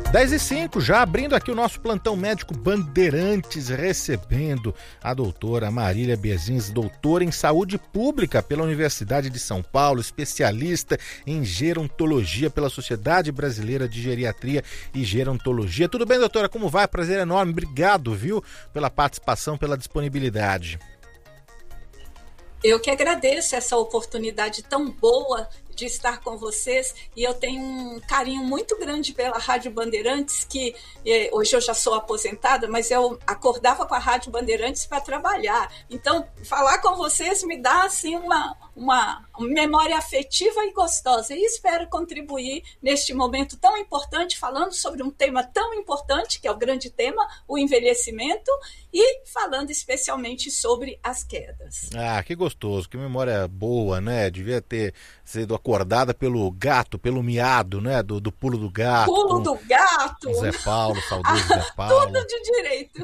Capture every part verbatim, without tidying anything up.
dez e cinco, já abrindo aqui o nosso plantão médico Bandeirantes, recebendo a doutora Marília Bezins, doutora em saúde pública pela Universidade de São Paulo, especialista em gerontologia pela Sociedade Brasileira de Geriatria e Gerontologia. Tudo bem, doutora? Como vai? Prazer enorme. Obrigado, viu, pela participação, pela disponibilidade. Eu que agradeço essa oportunidade tão boa de estar com vocês, e eu tenho um carinho muito grande pela Rádio Bandeirantes, que eh, hoje eu já sou aposentada, mas eu acordava com a Rádio Bandeirantes para trabalhar. Então, falar com vocês me dá assim uma, uma memória afetiva e gostosa, e espero contribuir neste momento tão importante, falando sobre um tema tão importante, que é o grande tema, o envelhecimento, e falando especialmente sobre as quedas. Ah, que gostoso, que memória boa, né? Devia ter sido acordada pelo gato, pelo miado, né? Do, do pulo do gato. Pulo do gato. Zé Paulo, saudoso ah, Zé Paulo. Tudo de direito.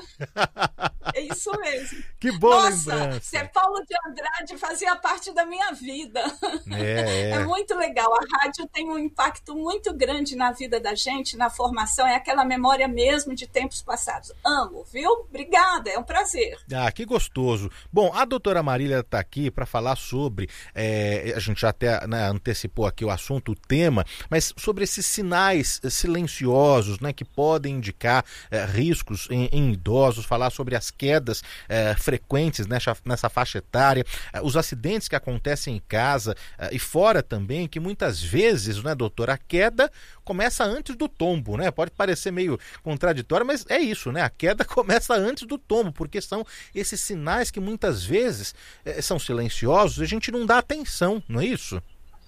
É isso mesmo. Que boa Nossa, lembrança. Zé Paulo de Andrade fazia parte da minha vida. É, é. É muito legal. A rádio tem um impacto muito grande na vida da gente, na formação. É aquela memória mesmo de tempos passados. Amo, viu? Obrigada, é um prazer. Ah, que gostoso. Bom, a doutora Marília está aqui para falar sobre, é, a gente já até, né, antecipou aqui o assunto, o tema, mas sobre esses sinais silenciosos, né, que podem indicar é, riscos em, em idosos, falar sobre as quedas é, frequentes nessa, nessa faixa etária, é, os acidentes que acontecem em casa é, e fora também, que muitas vezes, né, doutora, a queda começa antes do tombo, né? Pode parecer meio contraditório, mas é isso, né? A queda começa antes do tombo, porque são esses sinais que muitas vezes é, são silenciosos e a gente não dá atenção, não é isso?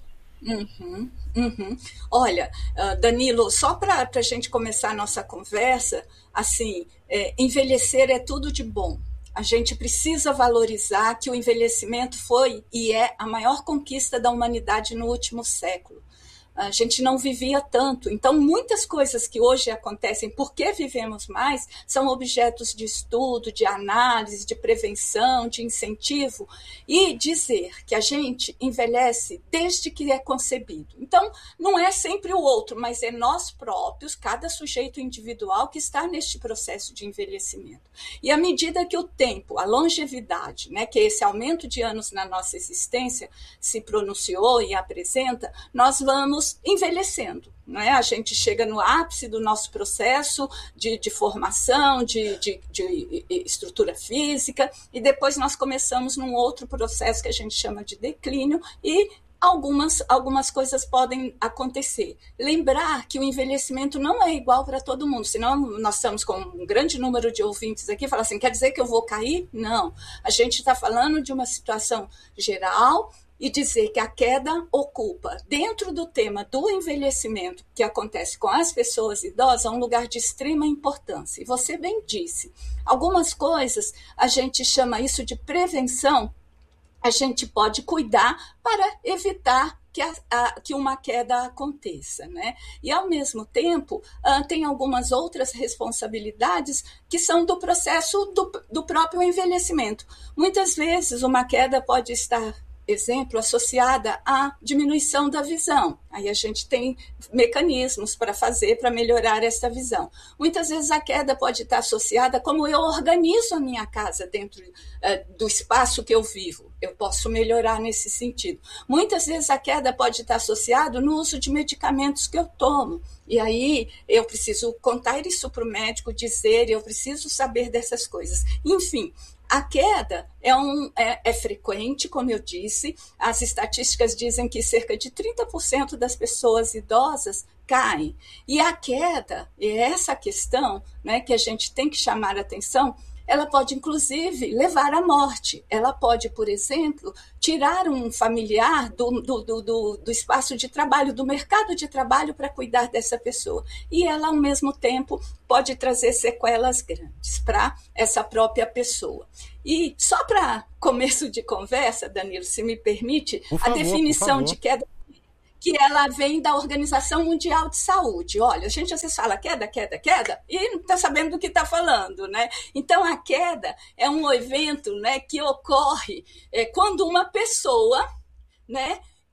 Uhum, uhum. Olha, uh, Danilo, só para a gente começar a nossa conversa, assim, é, envelhecer é tudo de bom. A gente precisa valorizar que o envelhecimento foi e é a maior conquista da humanidade no último século. A gente não vivia tanto. Então, muitas coisas que hoje acontecem, porque vivemos mais, são objetos de estudo, de análise, de prevenção, de incentivo. E dizer que a gente envelhece desde que é concebido. Então, não é sempre o outro, mas é nós próprios, cada sujeito individual, que está neste processo de envelhecimento. E à medida que o tempo, a longevidade, né, que é esse aumento de anos na nossa existência, se pronunciou e apresenta, nós vamos envelhecendo, não é? A gente chega no ápice do nosso processo de, de formação, de, de, de estrutura física, e depois nós começamos num outro processo que a gente chama de declínio, e algumas, algumas coisas podem acontecer. Lembrar que o envelhecimento não é igual para todo mundo, senão nós estamos com um grande número de ouvintes aqui, falam assim, quer dizer que eu vou cair? Não. A gente está falando de uma situação geral, e dizer que a queda ocupa, dentro do tema do envelhecimento que acontece com as pessoas idosas, um lugar de extrema importância. E você bem disse, algumas coisas a gente chama isso de prevenção, a gente pode cuidar para evitar que, a, a, que uma queda aconteça, né? E, ao mesmo tempo, uh, tem algumas outras responsabilidades que são do processo do, do próprio envelhecimento. Muitas vezes, uma queda pode estar, exemplo, associada à diminuição da visão. Aí a gente tem mecanismos para fazer, para melhorar essa visão. Muitas vezes a queda pode estar associada a como eu organizo a minha casa dentro uh, do espaço que eu vivo. Eu posso melhorar nesse sentido. Muitas vezes a queda pode estar associada no uso de medicamentos que eu tomo. E aí eu preciso contar isso para o médico, dizer, eu preciso saber dessas coisas. Enfim, a queda é, um, é, é frequente, como eu disse, as estatísticas dizem que cerca de trinta por cento das pessoas idosas caem. E a queda, e essa questão, né, que a gente tem que chamar a atenção, ela pode, inclusive, levar à morte. Ela pode, por exemplo, tirar um familiar do, do, do, do espaço de trabalho, do mercado de trabalho para cuidar dessa pessoa. E ela, ao mesmo tempo, pode trazer sequelas grandes para essa própria pessoa. E só para começo de conversa, Danilo, se me permite, por favor, a definição de queda, que ela vem da Organização Mundial de Saúde. Olha, a gente às vezes fala queda, queda, queda, e não está sabendo do que está falando, né? Então, a queda é um evento, né, que ocorre é, quando uma pessoa, né,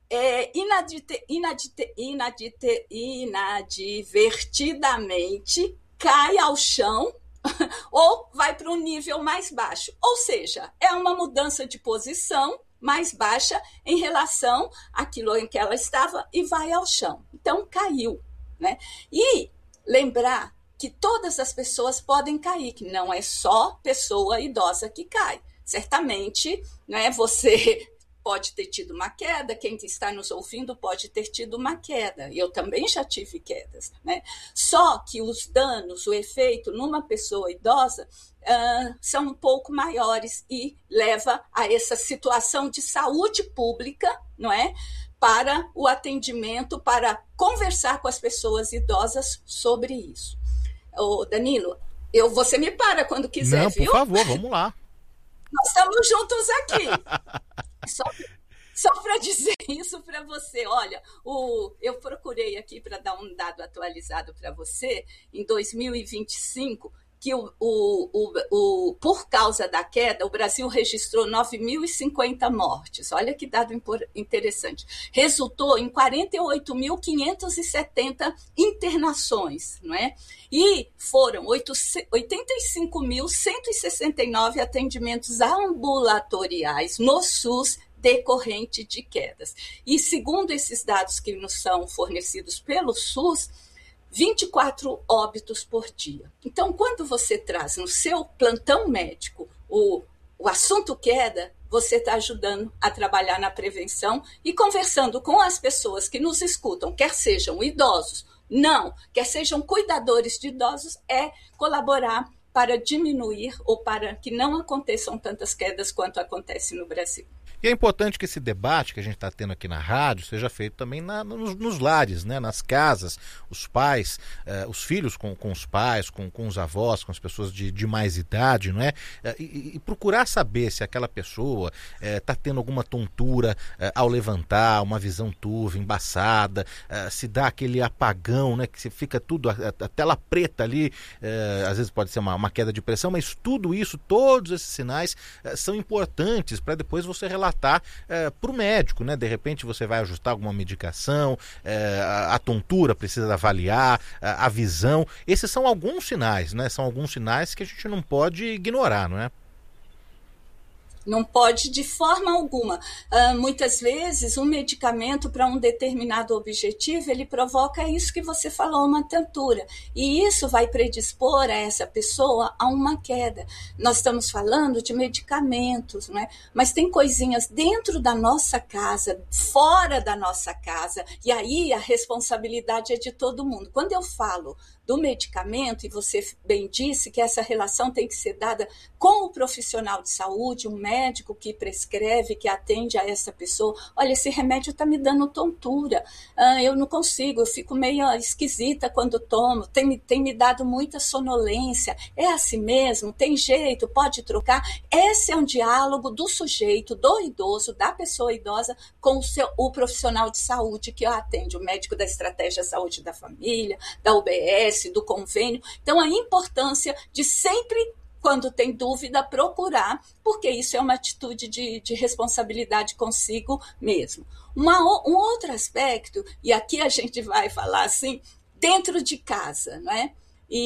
é, inadite, inadite, inadite, inadvertidamente cai ao chão ou vai para um nível mais baixo. Ou seja, é uma mudança de posição mais baixa em relação àquilo em que ela estava e vai ao chão. Então, caiu. Né? E lembrar que todas as pessoas podem cair, que não é só pessoa idosa que cai. Certamente, né, você pode ter tido uma queda, quem está nos ouvindo pode ter tido uma queda. Eu também já tive quedas. Né? Só que os danos, o efeito numa pessoa idosa uh, são um pouco maiores e leva a essa situação de saúde pública, não é? Para o atendimento, para conversar com as pessoas idosas sobre isso. Ô, Danilo, eu, você me para quando quiser, Não, viu? por favor, vamos lá. Nós estamos juntos aqui. Só, só para dizer isso para você, olha, o, eu procurei aqui para dar um dado atualizado para você, em dois mil e vinte e cinco, que o, o, o, o, por causa da queda, o Brasil registrou nove mil e cinquenta mortes. Olha que dado interessante. Resultou em quarenta e oito mil quinhentas e setenta internações, não é? E foram oitenta e cinco mil cento e sessenta e nove atendimentos ambulatoriais no SUS decorrente de quedas. E segundo esses dados que nos são fornecidos pelo SUS, vinte e quatro óbitos por dia. Então, quando você traz no seu plantão médico o, o assunto queda, você está ajudando a trabalhar na prevenção e conversando com as pessoas que nos escutam, quer sejam idosos, não, quer sejam cuidadores de idosos, é colaborar para diminuir ou para que não aconteçam tantas quedas quanto acontece no Brasil. E é importante que esse debate que a gente está tendo aqui na rádio seja feito também na, nos, nos lares, né? Nas casas, os pais, eh, os filhos com, com os pais, com, com os avós, com as pessoas de, de mais idade, não é? Eh, e, e procurar saber se aquela pessoa está eh, tendo alguma tontura eh, ao levantar, uma visão turva, embaçada, eh, se dá aquele apagão, né? Que se fica tudo, a, a tela preta ali, eh, às vezes pode ser uma, uma queda de pressão, mas tudo isso, todos esses sinais eh, são importantes para depois você relatar É, para o médico, né? De repente você vai ajustar alguma medicação, é, a, a tontura precisa avaliar, a, a visão. Esses são alguns sinais, né? São alguns sinais que a gente não pode ignorar, não é? Não pode de forma alguma. Uh, muitas vezes, um medicamento para um determinado objetivo, ele provoca isso que você falou, uma tontura. E isso vai predispor a essa pessoa a uma queda. Nós estamos falando de medicamentos, não é? Mas tem coisinhas dentro da nossa casa, fora da nossa casa, e aí a responsabilidade é de todo mundo. Quando eu falo do medicamento, e você bem disse que essa relação tem que ser dada com o profissional de saúde, um médico que prescreve, que atende a essa pessoa. Olha, esse remédio está me dando tontura, ah, eu não consigo, eu fico meio esquisita quando tomo, tem, tem me dado muita sonolência, é assim mesmo, tem jeito, pode trocar. Esse é um diálogo do sujeito, do idoso, da pessoa idosa, com o, seu, o profissional de saúde que atende, o médico da estratégia saúde da família, da U B S, do convênio. Então, a importância de sempre, quando tem dúvida, procurar, porque isso é uma atitude de, de responsabilidade consigo mesmo. Uma, um outro aspecto, e aqui a gente vai falar assim, dentro de casa, não é?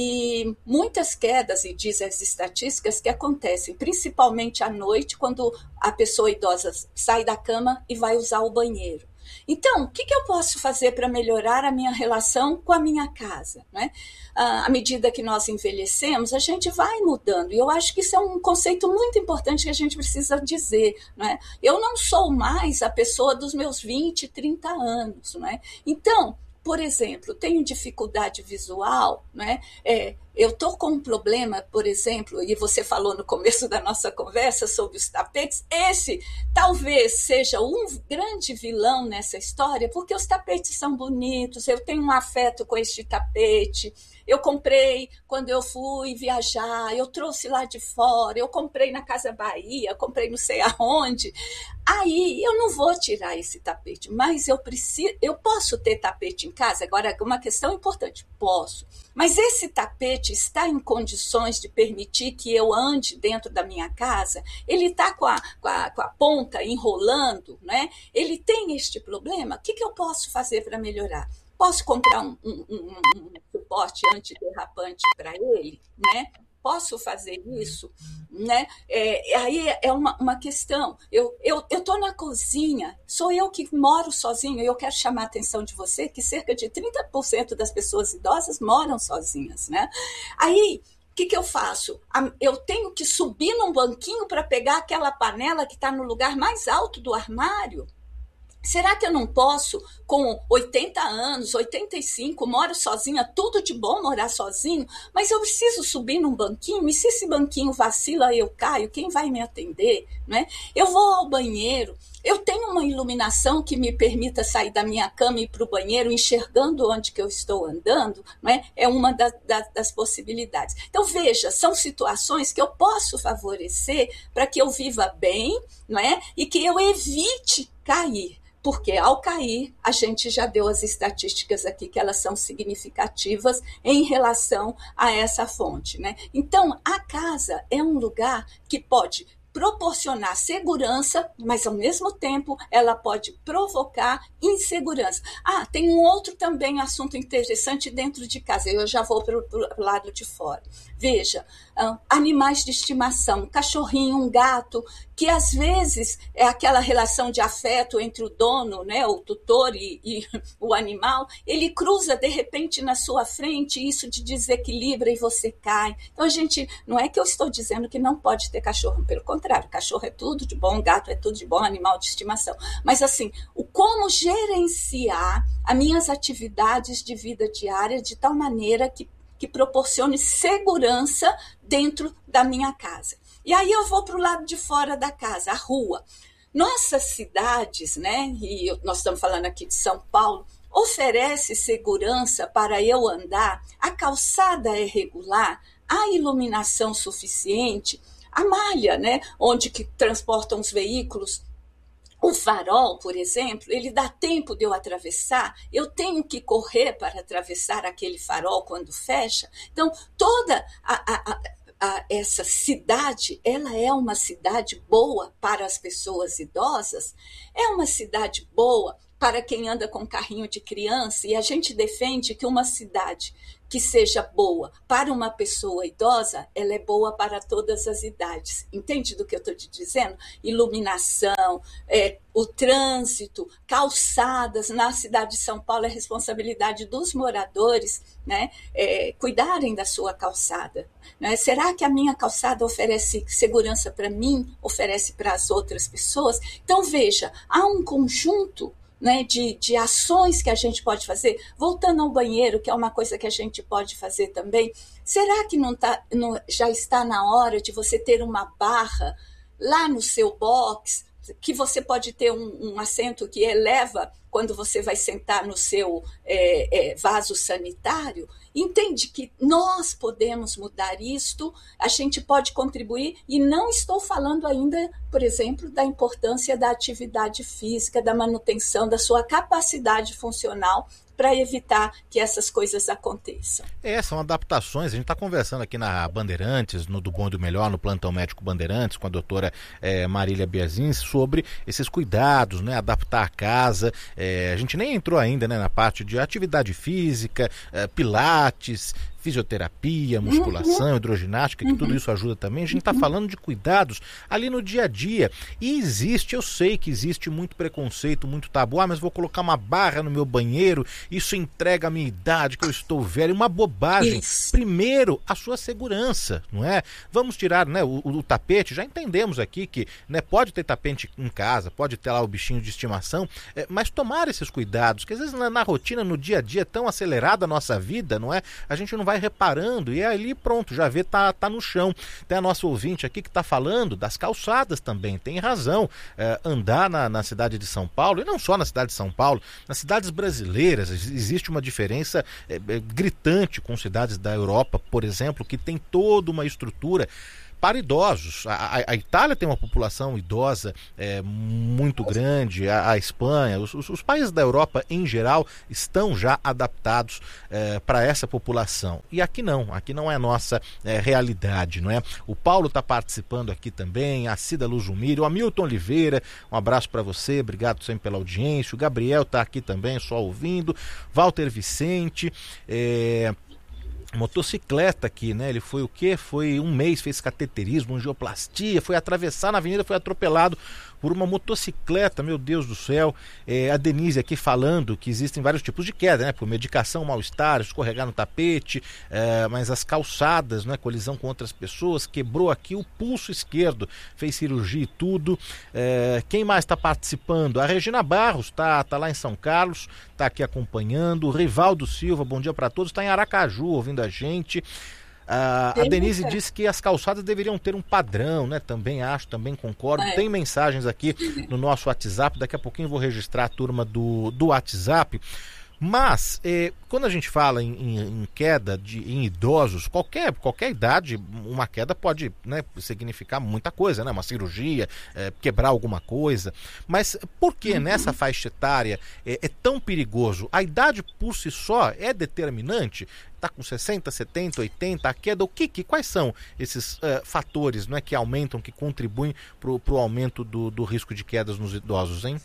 E muitas quedas, e diz as estatísticas, que acontecem principalmente à noite, quando a pessoa idosa sai da cama e vai usar o banheiro. Então, o que, que eu posso fazer para melhorar a minha relação com a minha casa? Né? À medida que nós envelhecemos, a gente vai mudando. E eu acho que isso é um conceito muito importante que a gente precisa dizer. Né? Eu não sou mais a pessoa dos meus vinte, trinta anos. Né? Então, por exemplo, tenho dificuldade visual, né? É, eu estou com um problema, por exemplo, e você falou no começo da nossa conversa sobre os tapetes, esse talvez seja um grande vilão nessa história, porque os tapetes são bonitos, eu tenho um afeto com este tapete, eu comprei quando eu fui viajar, eu trouxe lá de fora, eu comprei na Casa Bahia, comprei não sei aonde. Aí eu não vou tirar esse tapete, mas eu preciso, eu posso ter tapete em casa? Agora, uma questão importante, posso. Mas esse tapete tapete está em condições de permitir que eu ande dentro da minha casa? Ele está com a, com, a, com a ponta enrolando, né? Ele tem este problema? O que, que eu posso fazer para melhorar? Posso comprar um, um, um, um suporte antiderrapante para ele, né? Posso fazer isso? Né? É, aí é uma, uma questão. Eu estou eu, eu na cozinha, sou eu que moro sozinho, e eu quero chamar a atenção de você que cerca de trinta por cento das pessoas idosas moram sozinhas. Né? Aí, o que, que eu faço? Eu tenho que subir num banquinho para pegar aquela panela que está no lugar mais alto do armário? Será que eu não posso, com oitenta anos, oitenta e cinco, moro sozinha, tudo de bom morar sozinho, mas eu preciso subir num banquinho, e se esse banquinho vacila e eu caio, quem vai me atender? Né? Eu vou ao banheiro, eu tenho uma iluminação que me permita sair da minha cama e ir para o banheiro, enxergando onde que eu estou andando, né? É uma da, da, das possibilidades. Então, veja, são situações que eu posso favorecer para que eu viva bem, não é? E que eu evite cair. Porque ao cair, a gente já deu as estatísticas aqui, que elas são significativas em relação a essa fonte. Né? Então, a casa é um lugar que pode proporcionar segurança, mas ao mesmo tempo ela pode provocar insegurança. Ah, tem um outro também assunto interessante dentro de casa, eu já vou para o lado de fora. Veja, animais de estimação, um cachorrinho, um gato, que às vezes é aquela relação de afeto entre o dono, né, o tutor e, e o animal, ele cruza de repente na sua frente, isso te desequilibra e você cai. Então a gente, não é que eu estou dizendo que não pode ter cachorro, pelo contrário, cachorro é tudo de bom, gato é tudo de bom, animal de estimação. Mas assim, o como gerenciar as minhas atividades de vida diária de tal maneira que que proporcione segurança dentro da minha casa. E aí eu vou para o lado de fora da casa, a rua. Nossas cidades, né, e nós estamos falando aqui de São Paulo, oferece segurança para eu andar, a calçada é regular, há iluminação suficiente, a malha, né, onde que transportam os veículos. O farol, por exemplo, ele dá tempo de eu atravessar, eu tenho que correr para atravessar aquele farol quando fecha. Então, toda a, a, a, a, essa cidade, ela é uma cidade boa para as pessoas idosas, é uma cidade boa para quem anda com carrinho de criança, e a gente defende que uma cidade que seja boa para uma pessoa idosa, ela é boa para todas as idades. Entende do que eu estou te dizendo? Iluminação, é, o trânsito, calçadas. Na cidade de São Paulo é responsabilidade dos moradores, né, é, cuidarem da sua calçada. Né? Será que a minha calçada oferece segurança para mim, oferece para as outras pessoas? Então, veja, há um conjunto, né, de, de ações que a gente pode fazer, voltando ao banheiro, que é uma coisa que a gente pode fazer também. Será que não tá, não, já está na hora de você ter uma barra lá no seu box, que você pode ter um, um assento que eleva quando você vai sentar no seu é, é, vaso sanitário? Entende que nós podemos mudar isto, a gente pode contribuir, e não estou falando ainda, por exemplo, da importância da atividade física, da manutenção da sua capacidade funcional para evitar que essas coisas aconteçam. É, são adaptações. A gente está conversando aqui na Bandeirantes, no Do Bom e do Melhor, no Plantão Médico Bandeirantes, com a doutora é, Marília Biazin, sobre esses cuidados, né? Adaptar a casa. É, a gente nem entrou ainda, né, na parte de atividade física, é, pilates, fisioterapia, musculação, hidroginástica, que uhum. tudo isso ajuda também. A gente está uhum. falando de cuidados ali no dia a dia. E existe, eu sei que existe muito preconceito, muito tabu. Ah, mas vou colocar uma barra no meu banheiro, isso entrega a minha idade, que eu estou velho. Uma bobagem. Isso. Primeiro, a sua segurança, não é? Vamos tirar, né, o, o, o tapete. Já entendemos aqui que, né, pode ter tapete em casa, pode ter lá o bichinho de estimação, é, mas tomar esses cuidados, que às vezes na, na rotina, no dia a dia, tão acelerada a nossa vida, não é? A gente não vai reparando, e é ali pronto, já vê, tá, tá no chão. Tem a nossa ouvinte aqui que está falando das calçadas também, tem razão. É, andar na, na cidade de São Paulo, e não só na cidade de São Paulo, nas cidades brasileiras existe uma diferença é, é, gritante com cidades da Europa, por exemplo, que tem toda uma estrutura para idosos. A, a, a Itália tem uma população idosa é, muito grande, a, a Espanha, os, os, os países da Europa em geral estão já adaptados é, para essa população. E aqui não, aqui não é a nossa é, realidade, não é? O Paulo está participando aqui também, a Cida Luzumiri, o Hamilton Oliveira, um abraço para você, obrigado sempre pela audiência. O Gabriel está aqui também, só ouvindo. Walter Vicente, é... motocicleta aqui, né? Ele foi o quê? Foi um mês, fez cateterismo, angioplastia, foi atravessar na avenida, foi atropelado por uma motocicleta, meu Deus do céu. É, a Denise aqui falando que existem vários tipos de queda, né? Por medicação, mal-estar, escorregar no tapete, é, mas as calçadas, né? Colisão com outras pessoas, quebrou aqui o pulso esquerdo, fez cirurgia e tudo. É, quem mais está participando? A Regina Barros está tá lá em São Carlos, está aqui acompanhando. O Rivaldo Silva, bom dia para todos, está em Aracaju ouvindo a gente. Ah, a Denise disse que as calçadas deveriam ter um padrão, né? Também acho, também concordo. É. Tem mensagens aqui no nosso WhatsApp, daqui a pouquinho eu vou registrar a turma do, do WhatsApp. Mas, eh, quando a gente fala em, em, em queda de, em idosos, qualquer, qualquer idade, uma queda pode, né, significar muita coisa, né? Uma cirurgia, eh, quebrar alguma coisa. Mas por que uhum. nessa faixa etária é, é tão perigoso? A idade por si só é determinante? Está com sessenta, setenta, oitenta, a queda, o que, que quais são esses uh, fatores, não é, que aumentam, que contribuem para o aumento do, do risco de quedas nos idosos, hein?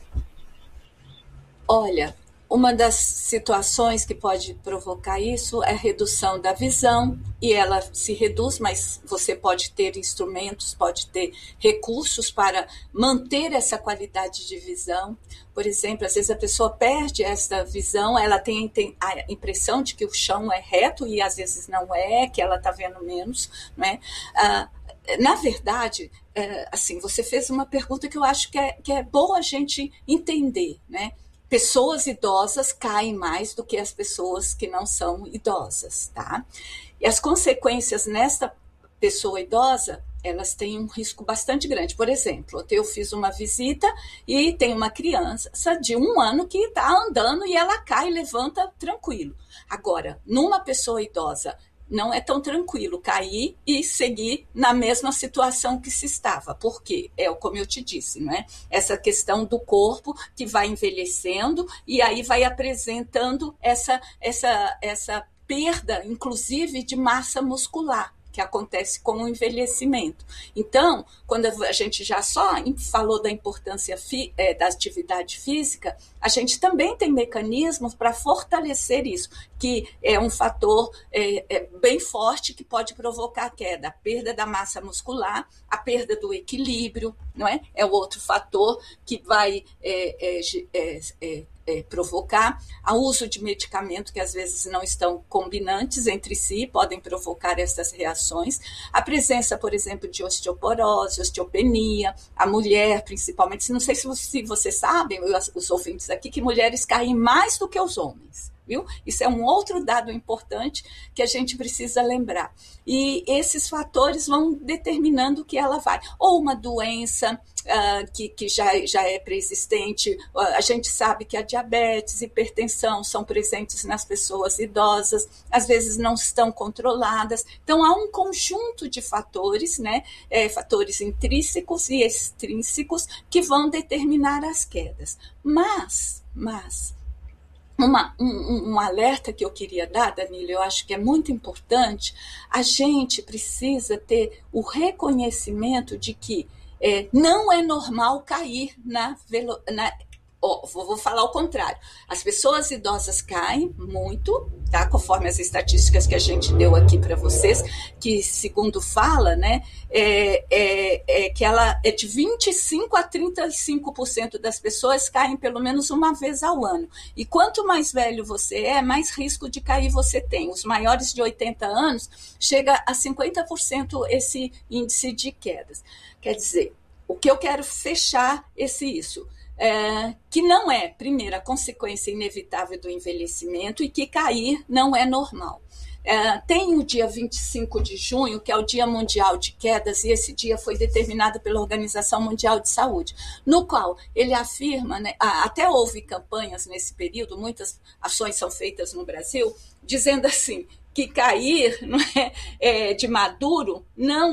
Olha, uma das situações que pode provocar isso é a redução da visão, e ela se reduz, mas você pode ter instrumentos, pode ter recursos para manter essa qualidade de visão. Por exemplo, às vezes a pessoa perde essa visão, ela tem, tem a impressão de que o chão é reto e às vezes não é, que ela está vendo menos, né? Ah, na verdade, é, assim, você fez uma pergunta que eu acho que é, que é boa a gente entender, né? Pessoas idosas caem mais do que as pessoas que não são idosas, tá? E as consequências nesta pessoa idosa, elas têm um risco bastante grande. Por exemplo, eu fiz uma visita e tem uma criança de um ano que está andando e ela cai e levanta tranquilo. Agora, numa pessoa idosa, não é tão tranquilo cair e seguir na mesma situação que se estava. Por quê? É como eu te disse, não é? Essa questão do corpo que vai envelhecendo e aí vai apresentando essa, essa, essa perda, inclusive, de massa muscular, que acontece com o envelhecimento. Então, quando a gente já só falou da importância fi, é, da atividade física, a gente também tem mecanismos para fortalecer isso, que é um fator é, é, bem forte que pode provocar a queda, a perda da massa muscular, a perda do equilíbrio, não é? É o outro fator que vai é, é, é, é, É, provocar o uso de medicamentos que às vezes não estão combinantes entre si, podem provocar essas reações. A presença, por exemplo, de osteoporose, osteopenia, a mulher principalmente, não sei se vocês você sabem, os ouvintes aqui, que mulheres caem mais do que os homens. Viu? Isso é um outro dado importante que a gente precisa lembrar. E esses fatores vão determinando que ela vai. Ou uma doença uh, que, que já, já é pré-existente, uh, a gente sabe que a diabetes, hipertensão são presentes nas pessoas idosas, às vezes não estão controladas. Então, há um conjunto de fatores, né, é, fatores intrínsecos e extrínsecos que vão determinar as quedas. Mas, mas... Uma, um, um alerta que eu queria dar, Danilo, eu acho que é muito importante, a gente precisa ter o reconhecimento de que é, não é normal cair na velocidade. Oh, vou falar o contrário. As pessoas idosas caem muito, tá? Conforme as estatísticas que a gente deu aqui para vocês, que segundo fala, né, é, é, é que ela é de vinte e cinco a trinta e cinco por cento das pessoas caem pelo menos uma vez ao ano. E quanto mais velho você é, mais risco de cair você tem. Os maiores de oitenta anos chega a cinquenta por cento esse índice de quedas. Quer dizer, o que eu quero fechar esse isso? É, que não é, primeiro, a consequência inevitável do envelhecimento e que cair não é normal. É, tem o dia vinte e cinco de junho, que é o Dia Mundial de Quedas, e esse dia foi determinado pela Organização Mundial de Saúde, no qual ele afirma, né, até houve campanhas nesse período, muitas ações são feitas no Brasil, dizendo assim, que cair não é, é, de maduro não é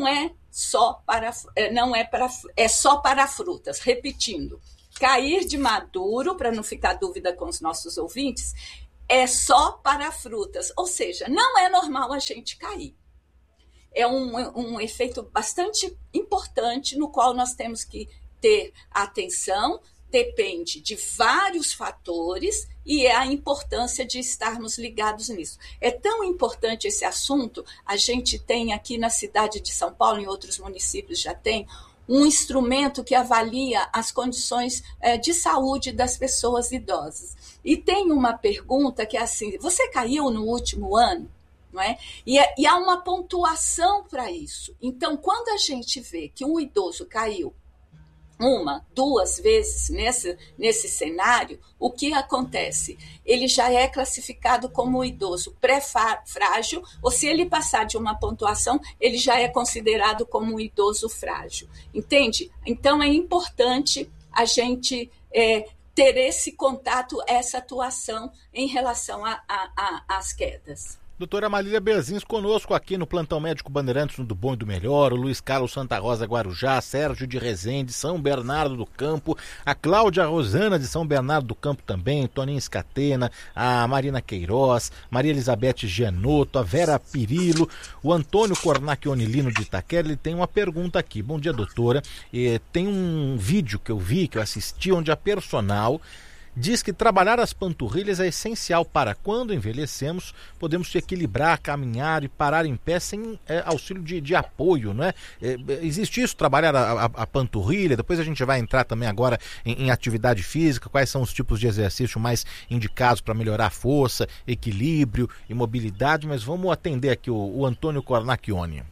só para, não é para, é só para frutas. Repetindo, cair de maduro, para não ficar dúvida com os nossos ouvintes, é só para frutas, ou seja, não é normal a gente cair. É um, um efeito bastante importante no qual nós temos que ter atenção, depende de vários fatores e é a importância de estarmos ligados nisso. É tão importante esse assunto, a gente tem aqui na cidade de São Paulo, em outros municípios já tem, um instrumento que avalia as condições é, de saúde das pessoas idosas. E tem uma pergunta que é assim, você caiu no último ano? Não é? E, é, e há uma pontuação para isso. Então, quando a gente vê que um idoso caiu uma, duas vezes nesse, nesse cenário, o que acontece? Ele já é classificado como idoso pré-frágil, ou se ele passar de uma pontuação, ele já é considerado como um idoso frágil. Entende? Então, é importante a gente é, ter esse contato, essa atuação em relação às quedas. Doutora Marília Berzins conosco aqui no Plantão Médico Bandeirantes, no Do Bom e do Melhor, o Luiz Carlos Santa Rosa Guarujá, Sérgio de Resende, São Bernardo do Campo, a Cláudia Rosana de São Bernardo do Campo também, Toninho Escatena, a Marina Queiroz, Maria Elizabeth Gianotto, a Vera Pirillo, o Antônio Cornacchioni Lino de Itaquera. Ele tem uma pergunta aqui. Bom dia, doutora. E tem um vídeo que eu vi, que eu assisti, onde a personal diz que trabalhar as panturrilhas é essencial para, quando envelhecemos, podemos equilibrar, caminhar e parar em pé sem é, auxílio de, de apoio, não é? É, existe isso, trabalhar a, a, a panturrilha? Depois a gente vai entrar também agora em, em atividade física, quais são os tipos de exercício mais indicados para melhorar a força, equilíbrio e mobilidade, mas vamos atender aqui o, o Antônio Cornacchioni.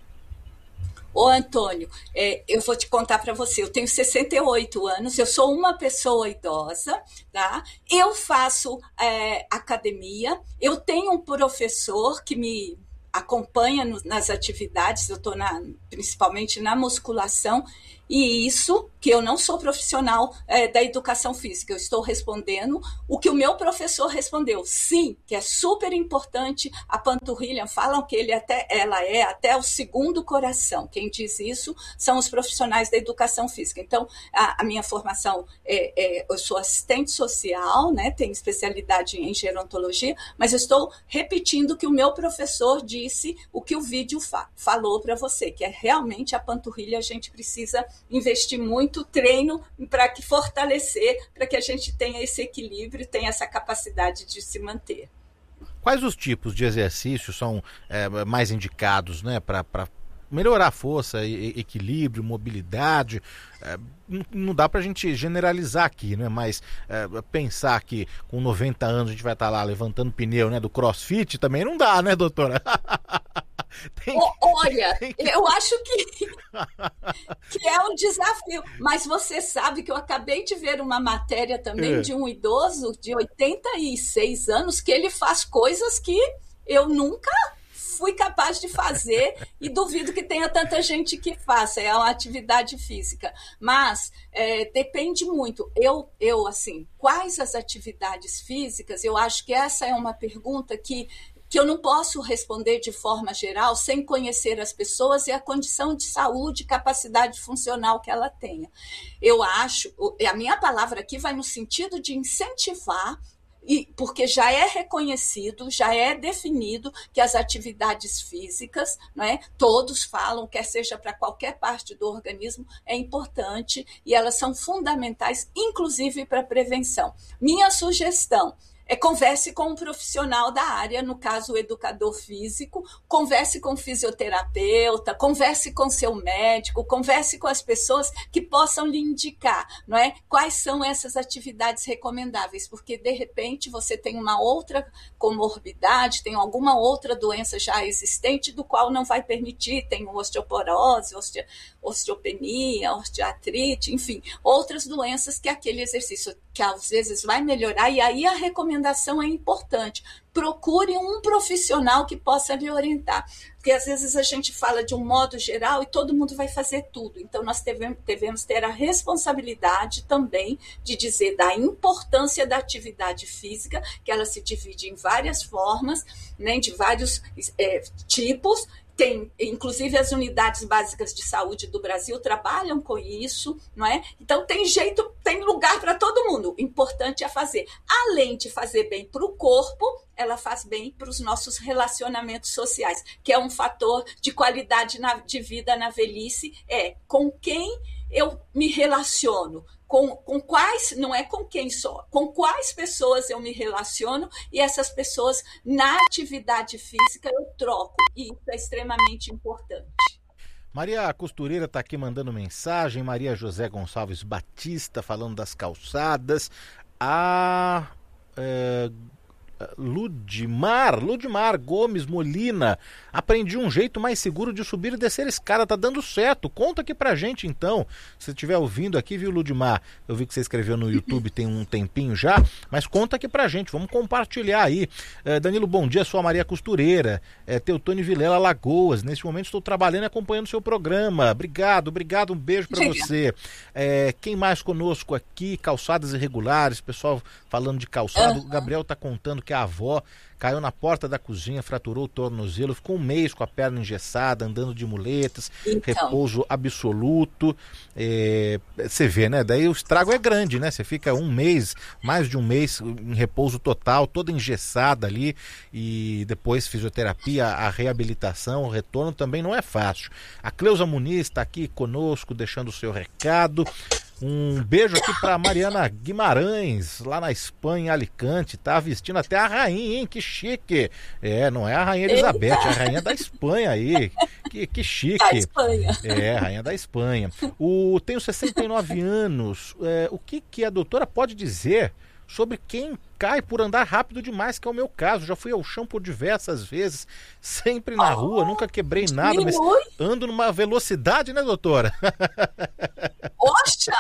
Ô Antônio, é, eu vou te contar para você, eu tenho sessenta e oito anos, eu sou uma pessoa idosa, tá? Eu faço é, academia, eu tenho um professor que me acompanha no, nas atividades, eu estou principalmente na musculação, e isso que eu não sou profissional é, da educação física, eu estou respondendo o que o meu professor respondeu. Sim, que é super importante, a panturrilha, falam que ele até, ela é até o segundo coração. Quem diz isso são os profissionais da educação física. Então, a, a minha formação, é, é, eu sou assistente social, né, tenho especialidade em gerontologia, mas eu estou repetindo que o meu professor disse o que o vídeo fa- falou para você, que é realmente a panturrilha, a gente precisa investir muito treino para que fortalecer, para que a gente tenha esse equilíbrio, tenha essa capacidade de se manter. Quais os tipos de exercícios são é, mais indicados, né, para melhorar a força, equilíbrio, mobilidade? É, não dá para a gente generalizar aqui, né? Mas é, pensar que com noventa anos a gente vai estar lá levantando pneu, né, do CrossFit também não dá, né, doutora? Tem, Olha, tem... eu acho que, que é um desafio, mas você sabe que eu acabei de ver uma matéria também é. de um idoso de oitenta e seis anos que ele faz coisas que eu nunca fui capaz de fazer e duvido que tenha tanta gente que faça, é uma atividade física, mas é, depende muito. Eu, eu, assim, quais as atividades físicas? Eu acho que essa é uma pergunta que que eu não posso responder de forma geral sem conhecer as pessoas e a condição de saúde e capacidade funcional que ela tenha. Eu acho, a minha palavra aqui vai no sentido de incentivar, e, porque já é reconhecido, já é definido que as atividades físicas, não é, todos falam, quer seja para qualquer parte do organismo, é importante e elas são fundamentais, inclusive para a prevenção. Minha sugestão é converse com um profissional da área, no caso o educador físico, converse com o fisioterapeuta, converse com seu médico, converse com as pessoas que possam lhe indicar, não é? Quais são essas atividades recomendáveis, porque de repente você tem uma outra comorbidade, tem alguma outra doença já existente do qual não vai permitir, tem osteoporose, osteo, osteopenia, osteoartrite, enfim, outras doenças que aquele exercício que às vezes vai melhorar, e aí a recomendação é importante. Procure um profissional que possa lhe orientar, porque às vezes a gente fala de um modo geral e todo mundo vai fazer tudo, então nós devemos, devemos ter a responsabilidade também de dizer da importância da atividade física, que ela se divide em várias formas, né, de vários é, tipos, Tem, inclusive as unidades básicas de saúde do Brasil trabalham com isso, não é? Então tem jeito, tem lugar para todo mundo. O importante é fazer. Além de fazer bem para o corpo, ela faz bem para os nossos relacionamentos sociais, que é um fator de qualidade na, de vida na velhice, é com quem eu me relaciono. Com, com quais, não é com quem só, com quais pessoas eu me relaciono e essas pessoas na atividade física eu troco, e isso é extremamente importante. Maria Costureira está aqui mandando mensagem, Maria José Gonçalves Batista falando das calçadas, a é, Ludmar, Ludmar Gomes Molina, aprendi um jeito mais seguro de subir e descer escada, tá dando certo, conta aqui pra gente então, se você estiver ouvindo aqui, viu, Ludmar, eu vi que você escreveu no YouTube tem um tempinho já, mas conta aqui pra gente, vamos compartilhar aí. eh, Danilo, bom dia, sou a Maria Costureira, eh, Teutônio Vilela, Lagoas, nesse momento estou trabalhando e acompanhando o seu programa, obrigado, obrigado, um beijo pra você. Eh, quem mais conosco aqui, calçadas irregulares, pessoal falando de calçado, uhum. O Gabriel tá contando que a avó caiu na porta da cozinha, fraturou o tornozelo, ficou um mês com a perna engessada, andando de muletas, então. Repouso absoluto. É, você vê, né? Daí o estrago é grande, né? Você fica um mês, mais de um mês em repouso total, toda engessada ali, e depois fisioterapia, a reabilitação, o retorno também não é fácil. A Cleusa Muniz está aqui conosco, deixando o seu recado. Um beijo aqui para Mariana Guimarães, lá na Espanha, Alicante. Tá vestindo até a rainha, hein? Que chique. É, não é a rainha Elizabeth, é a rainha da Espanha aí. Que, que chique. Da Espanha. É, a rainha da Espanha. O, tenho sessenta e nove anos. É, o que, que a doutora pode dizer sobre quem cai por andar rápido demais, que é o meu caso? Já fui ao chão por diversas vezes, sempre na oh, rua, nunca quebrei nada, diminui. Mas ando numa velocidade, né, doutora? Poxa,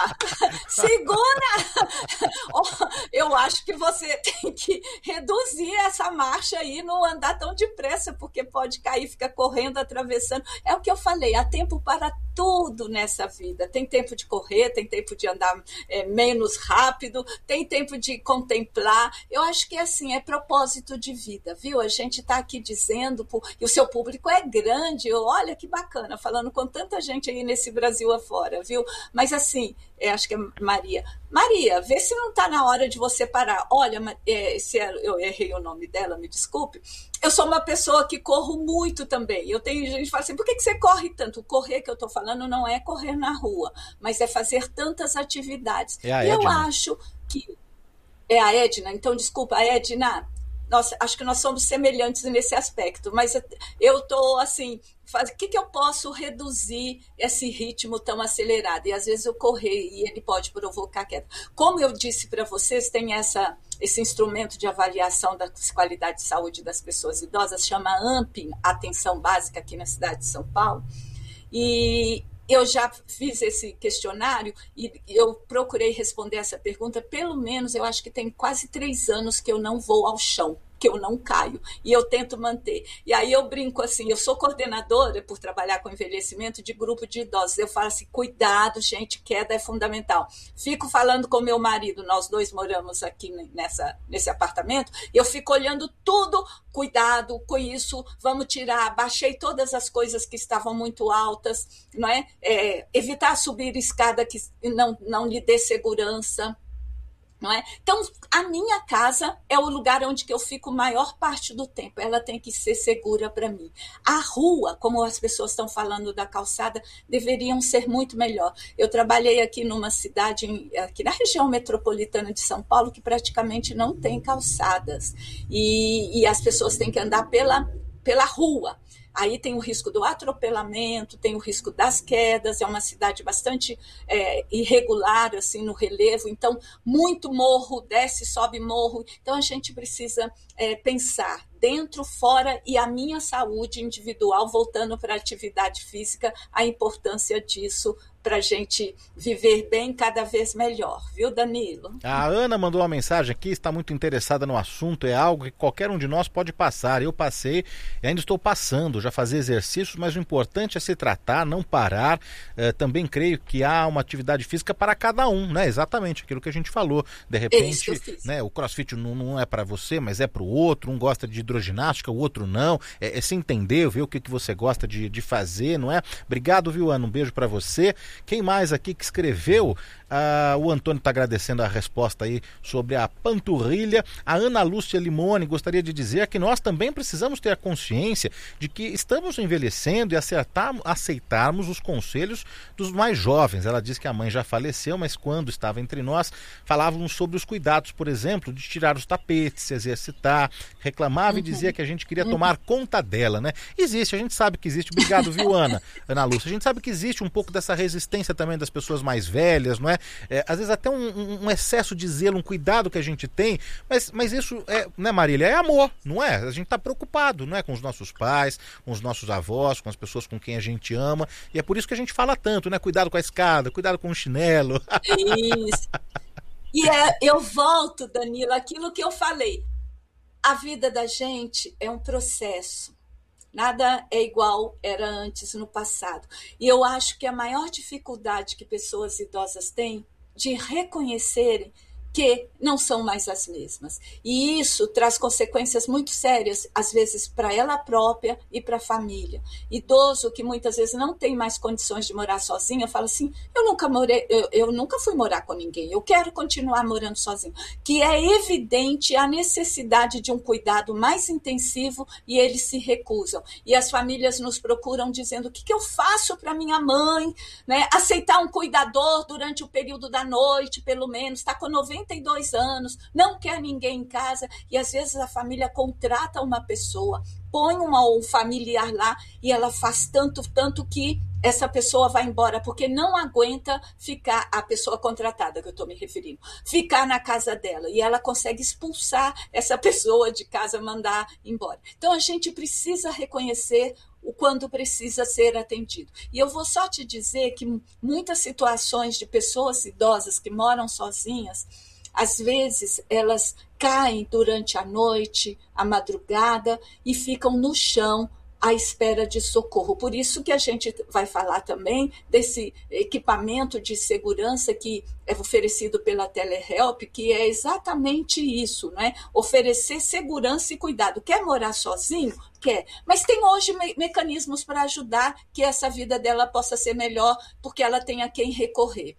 segura! Oh, eu acho que você tem que reduzir essa marcha aí, não andar tão depressa, porque pode cair, fica correndo, atravessando. É o que eu falei, há tempo para tudo nessa vida. Tem tempo de correr, tem tempo de andar é, menos rápido, tem tempo de contemplar. Eu acho que assim, é propósito de vida, viu? A gente está aqui dizendo, e o seu público é grande, eu, olha que bacana, falando com tanta gente aí nesse Brasil afora, viu? Mas assim, é, acho que é Maria. Maria, vê se não está na hora de você parar. Olha, é, se eu errei o nome dela, me desculpe. Eu sou uma pessoa que corro muito também. Eu tenho gente que fala assim, por que, que você corre tanto? O correr que eu estou falando não é correr na rua, mas é fazer tantas atividades. É a eu Edna. acho que... É a Edna? Então, desculpa, a Edna... Nossa, acho que nós somos semelhantes nesse aspecto, mas eu estou assim, faz, o que, que eu posso reduzir esse ritmo tão acelerado? E às vezes eu correr e ele pode provocar queda. Como eu disse para vocês, tem essa, esse instrumento de avaliação da qualidade de saúde das pessoas idosas, chama AMP, Atenção Básica, aqui na cidade de São Paulo, e eu já fiz esse questionário e eu procurei responder essa pergunta, pelo menos eu acho que tem quase três anos que eu não vou ao chão, que eu não caio, e eu tento manter. E aí eu brinco assim, eu sou coordenadora, por trabalhar com envelhecimento, de grupo de idosos. Eu falo assim, cuidado, gente, queda é fundamental. Fico falando com meu marido, nós dois moramos aqui nessa, nesse apartamento, eu fico olhando tudo, cuidado com isso, vamos tirar, baixei todas as coisas que estavam muito altas, não é? É, evitar subir escada que não, não lhe dê segurança. Não é? Então, a minha casa é o lugar onde que eu fico a maior parte do tempo. Ela tem que ser segura para mim. A rua, como as pessoas estão falando da calçada, deveriam ser muito melhor. Eu trabalhei aqui numa cidade, aqui na região metropolitana de São Paulo, que praticamente não tem calçadas. E, e as pessoas têm que andar pela, pela rua. Aí tem o risco do atropelamento, tem o risco das quedas, é uma cidade bastante é, irregular assim, no relevo, então muito morro, desce, sobe morro, então a gente precisa é, pensar dentro, fora, e a minha saúde individual, voltando para a atividade física, a importância disso para a gente viver bem cada vez melhor, viu, Danilo? A Ana mandou uma mensagem aqui, está muito interessada no assunto, é algo que qualquer um de nós pode passar. Eu passei e ainda estou passando, já fazia exercícios, mas o importante é se tratar, não parar. Uh, também creio que há uma atividade física para cada um, né? Exatamente aquilo que a gente falou. De repente, né, o CrossFit não, não é para você, mas é para para o outro, um gosta de hidroginástica, o outro não, é, é se entender, ver o que, que você gosta de, de fazer, não é? Obrigado, viu, Ana? Um beijo para você. Quem mais aqui que escreveu? Ah, o Antônio está agradecendo a resposta aí sobre a panturrilha. A Ana Lúcia Limone gostaria de dizer que nós também precisamos ter a consciência de que estamos envelhecendo e acertar, aceitarmos os conselhos dos mais jovens. Ela diz que a mãe já faleceu, mas quando estava entre nós, falávamos sobre os cuidados, por exemplo, de tirar os tapetes, se exercitar, reclamava uhum. e dizia que a gente queria uhum. tomar conta dela, né? Existe, a gente sabe que existe. Obrigado, viu, Ana? Ana Lúcia, a gente sabe que existe um pouco dessa resistência também das pessoas mais velhas, não é? É, às vezes até um, um excesso de zelo, um cuidado que a gente tem, mas, mas isso, é, né, Marília, é amor, não é? A gente está preocupado, não é? Com os nossos pais, com os nossos avós, com as pessoas com quem a gente ama, e é por isso que a gente fala tanto, né? Cuidado com a escada, cuidado com o chinelo. Isso. E é, eu volto, Danilo, aquilo que eu falei. A vida da gente é um processo. Nada é igual era antes no passado. E eu acho que a maior dificuldade que pessoas idosas têm de reconhecerem que não são mais as mesmas. E isso traz consequências muito sérias, às vezes, para ela própria e para a família. Idoso que muitas vezes não tem mais condições de morar sozinho, fala assim, eu nunca morei, eu, eu nunca fui morar com ninguém, eu quero continuar morando sozinho. Que é evidente a necessidade de um cuidado mais intensivo e eles se recusam. E as famílias nos procuram dizendo, o que, que eu faço para minha mãe, né? Aceitar um cuidador durante o período da noite, pelo menos, está com noventa e dois anos, não quer ninguém em casa, e às vezes a família contrata uma pessoa, põe uma, um familiar lá, e ela faz tanto, tanto que essa pessoa vai embora, porque não aguenta ficar, a pessoa contratada que eu estou me referindo, ficar na casa dela, e ela consegue expulsar essa pessoa de casa, mandar embora. Então a gente precisa reconhecer o quando precisa ser atendido. E eu vou só te dizer que muitas situações de pessoas idosas que moram sozinhas, às vezes elas caem durante a noite, a madrugada, e ficam no chão à espera de socorro. Por isso que a gente vai falar também desse equipamento de segurança que é oferecido pela Telehelp, que é exatamente isso, né? Oferecer segurança e cuidado. Quer morar sozinho? Quer. Mas tem hoje me- mecanismos para ajudar que essa vida dela possa ser melhor, porque ela tem a quem recorrer.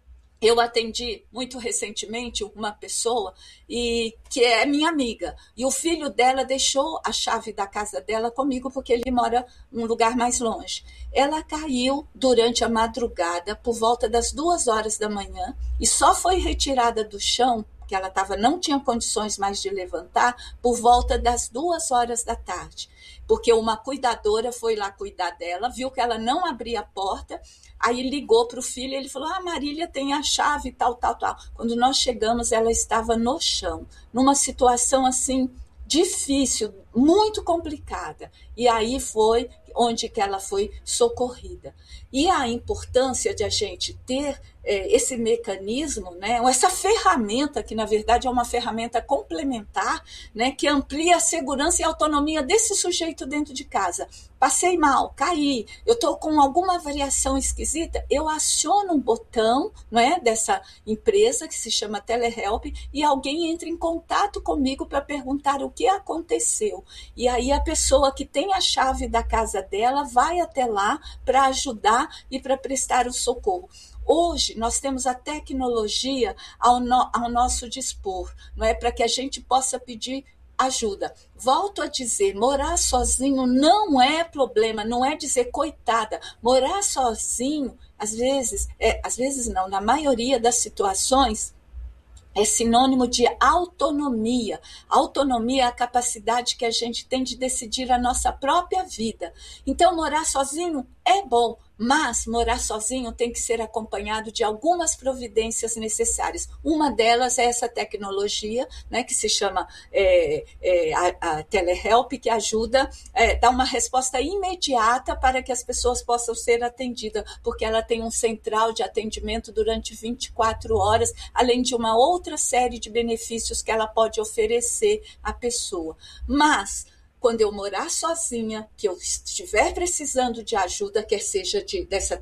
Eu atendi muito recentemente uma pessoa e, que é minha amiga, e o filho dela deixou a chave da casa dela comigo porque ele mora em um lugar mais longe. Ela caiu durante a madrugada, por volta das duas horas da manhã, e só foi retirada do chão, que ela tava, não tinha condições mais de levantar, por volta das duas horas da tarde. Porque uma cuidadora foi lá cuidar dela, viu que ela não abria a porta, aí ligou para o filho e ele falou, ah, Marília tem a chave, tal, tal, tal. Quando nós chegamos, ela estava no chão, numa situação assim, difícil, muito complicada. E aí foi onde que ela foi socorrida. E a importância de a gente ter é, esse mecanismo, né, essa ferramenta, que na verdade é uma ferramenta complementar, né, que amplia a segurança e a autonomia desse sujeito dentro de casa. Passei mal, caí, eu estou com alguma variação esquisita, eu aciono um botão, né, dessa empresa que se chama Telehelp e alguém entra em contato comigo para perguntar o que aconteceu. E aí a pessoa que tem a chave da casa dela vai até lá para ajudar e para prestar o socorro. Hoje, nós temos a tecnologia ao, no, ao nosso dispor, não é? Para que a gente possa pedir ajuda. Volto a dizer, morar sozinho não é problema, não é dizer coitada. Morar sozinho, às vezes, é, às vezes não, na maioria das situações, é sinônimo de autonomia. Autonomia é a capacidade que a gente tem de decidir a nossa própria vida. Então, morar sozinho é bom, mas morar sozinho tem que ser acompanhado de algumas providências necessárias. Uma delas é essa tecnologia, né, que se chama é, é, a, a Telehelp, que ajuda a é, dar uma resposta imediata para que as pessoas possam ser atendidas, porque ela tem um central de atendimento durante vinte e quatro horas, além de uma outra série de benefícios que ela pode oferecer à pessoa. Mas quando eu morar sozinha, que eu estiver precisando de ajuda, quer seja de, dessa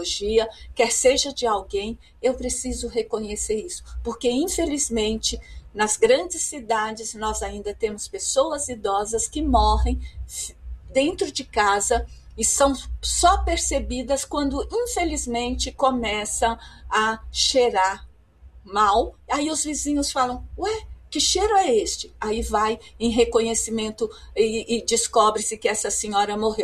tecnologia, quer seja de alguém, eu preciso reconhecer isso. Porque, infelizmente, nas grandes cidades nós ainda temos pessoas idosas que morrem dentro de casa e são só percebidas quando, infelizmente, começam a cheirar mal. Aí os vizinhos falam, ué, que cheiro é este? Aí vai em reconhecimento e, e descobre-se que essa senhora morreu.